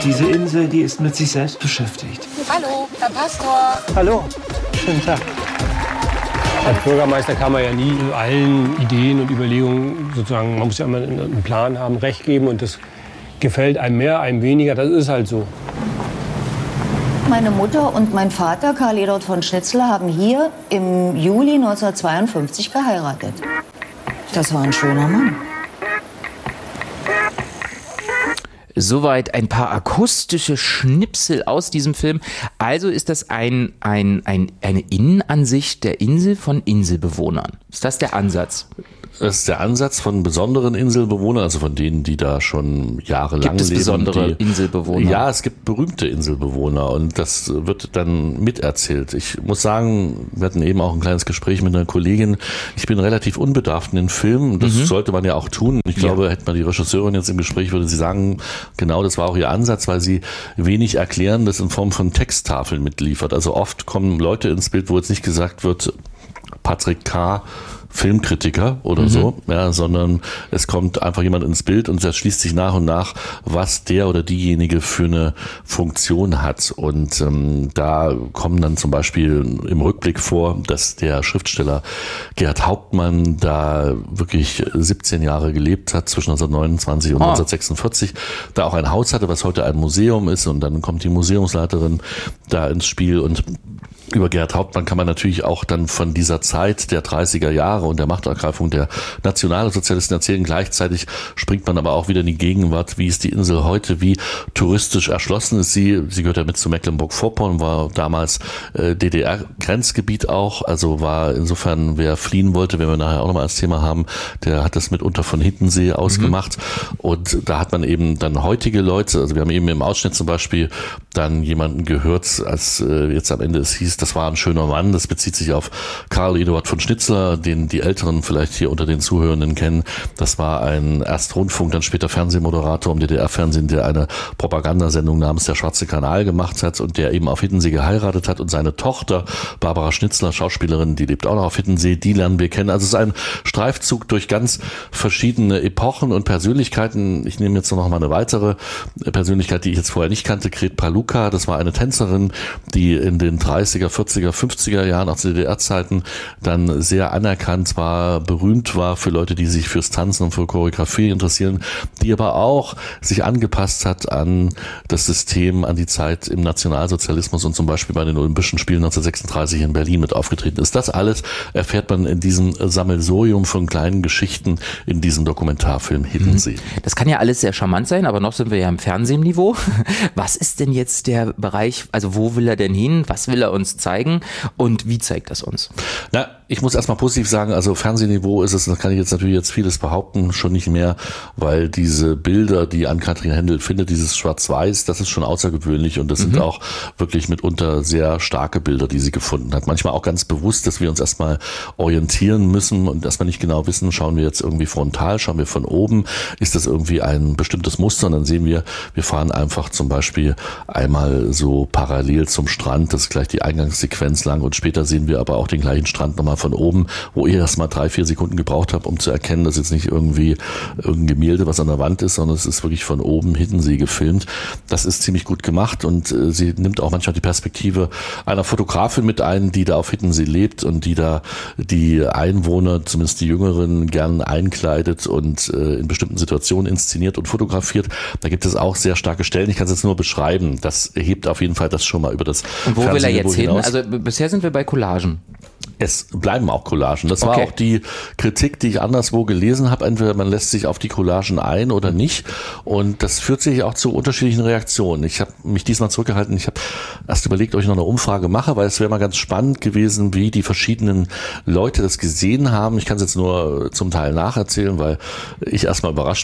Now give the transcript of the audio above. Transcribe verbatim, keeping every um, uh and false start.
Diese Insel, die ist mit sich selbst beschäftigt. Hallo, Herr Pastor. Hallo, schönen Tag. Als Bürgermeister kann man ja nie allen Ideen und Überlegungen sozusagen, man muss ja immer einen Plan haben, Recht geben und das gefällt einem mehr, einem weniger, das ist halt so. Meine Mutter und mein Vater, Karl Eduard von Schnitzler, haben hier im Juli neunzehnhundertzweiundfünfzig geheiratet. Das war ein schöner Mann. Soweit ein paar akustische Schnipsel aus diesem Film. Also ist das ein, ein, ein, eine Innenansicht der Insel von Inselbewohnern. Ist das der Ansatz? Das ist der Ansatz von besonderen Inselbewohnern, also von denen, die da schon jahrelang leben. Gibt es besondere die, Inselbewohner? Ja, es gibt berühmte Inselbewohner und das wird dann miterzählt. Ich muss sagen, wir hatten eben auch ein kleines Gespräch mit einer Kollegin. Ich bin relativ unbedarft in den Filmen. Das mhm. sollte man ja auch tun. Ich glaube, ja. hätte man die Regisseurin jetzt im Gespräch, würde sie sagen, genau das war auch ihr Ansatz, weil sie wenig erklären, das in Form von Texttafeln mitliefert. Also oft kommen Leute ins Bild, wo jetzt nicht gesagt wird, Patrick K., Filmkritiker oder mhm. so, ja, sondern es kommt einfach jemand ins Bild und es schließt sich nach und nach, was der oder diejenige für eine Funktion hat. Und ähm, da kommen dann zum Beispiel im Rückblick vor, dass der Schriftsteller Gerhard Hauptmann da wirklich siebzehn Jahre gelebt hat, zwischen neunzehnhundertneunundzwanzig und oh. neunzehnhundertsechsundvierzig, da auch ein Haus hatte, was heute ein Museum ist, und dann kommt die Museumsleiterin da ins Spiel. Und über Gerhard Hauptmann kann man natürlich auch dann von dieser Zeit der dreißiger Jahre und der Machtergreifung der Nationalsozialisten erzählen. Gleichzeitig springt man aber auch wieder in die Gegenwart. Wie ist die Insel heute? Wie touristisch erschlossen ist sie? Sie gehört ja mit zu Mecklenburg-Vorpommern, war damals äh, D D R-Grenzgebiet auch. Also war insofern, wer fliehen wollte, wenn wir nachher auch nochmal als Thema haben, der hat das mitunter von Hiddensee aus mhm. gemacht. Und da hat man eben dann heutige Leute, also wir haben eben im Ausschnitt zum Beispiel dann jemanden gehört, als äh, jetzt am Ende es hieß, das war ein schöner Mann. Das bezieht sich auf Karl Eduard von Schnitzler, den die Älteren vielleicht hier unter den Zuhörenden kennen. Das war ein erst Rundfunk, dann später Fernsehmoderator im D D R-Fernsehen, der eine Propagandasendung namens Der Schwarze Kanal gemacht hat und der eben auf Hiddensee geheiratet hat. Und seine Tochter, Barbara Schnitzler, Schauspielerin, die lebt auch noch auf Hiddensee, die lernen wir kennen. Also es ist ein Streifzug durch ganz verschiedene Epochen und Persönlichkeiten. Ich nehme jetzt noch mal eine weitere Persönlichkeit, die ich jetzt vorher nicht kannte, Gret Paluka. Das war eine Tänzerin, die in den dreißiger, vierziger, fünfziger Jahren, auch zu D D R-Zeiten, dann sehr anerkannt war, berühmt war für Leute, die sich fürs Tanzen und für Choreografie interessieren, die aber auch sich angepasst hat an das System, an die Zeit im Nationalsozialismus und zum Beispiel bei den Olympischen Spielen neunzehnhundertsechsunddreißig in Berlin mit aufgetreten ist. Das alles erfährt man in diesem Sammelsurium von kleinen Geschichten in diesem Dokumentarfilm Hiddensee. Das kann ja alles sehr charmant sein, aber noch sind wir ja im Fernsehniveau. Was ist denn jetzt der Bereich, also wo will er denn hin? Was will er uns zeigen und wie zeigt das uns? Na, ich muss erstmal positiv sagen, also Fernsehniveau ist es, das kann ich jetzt natürlich jetzt vieles behaupten, schon nicht mehr, weil diese Bilder, die Ann-Kathrin Händel findet, dieses Schwarz-Weiß, das ist schon außergewöhnlich und das mhm. sind auch wirklich mitunter sehr starke Bilder, die sie gefunden hat. Manchmal auch ganz bewusst, dass wir uns erstmal orientieren müssen und erstmal nicht genau wissen, schauen wir jetzt irgendwie frontal, schauen wir von oben, ist das irgendwie ein bestimmtes Muster und dann sehen wir, wir fahren einfach zum Beispiel einmal so parallel zum Strand, das ist gleich die Eingangssequenz lang und später sehen wir aber auch den gleichen Strand nochmal von oben, wo ich erst mal drei, vier Sekunden gebraucht habe, um zu erkennen, dass jetzt nicht irgendwie irgendein Gemälde, was an der Wand ist, sondern es ist wirklich von oben Hiddensee gefilmt. Das ist ziemlich gut gemacht und äh, sie nimmt auch manchmal die Perspektive einer Fotografin mit ein, die da auf Hiddensee lebt und die da die Einwohner, zumindest die Jüngeren, gern einkleidet und äh, in bestimmten Situationen inszeniert und fotografiert. Da gibt es auch sehr starke Stellen. Ich kann es jetzt nur beschreiben. Das hebt auf jeden Fall das schon mal über das Und wo will er jetzt hin? Hinaus. Also bisher sind wir bei Collagen. Es bleiben auch Collagen. Das Okay. war auch die Kritik, die ich anderswo gelesen habe. Entweder man lässt sich auf die Collagen ein oder nicht. Und das führt sich auch zu unterschiedlichen Reaktionen. Ich habe mich diesmal zurückgehalten. Ich habe erst überlegt, ob ich noch eine Umfrage mache, weil es wäre mal ganz spannend gewesen, wie die verschiedenen Leute das gesehen haben. Ich kann es jetzt nur zum Teil nacherzählen, weil ich erstmal überrascht